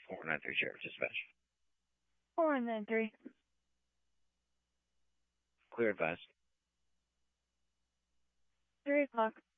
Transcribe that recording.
493 Sheriff Dispatch. 493. Clear advised. 3 o'clock.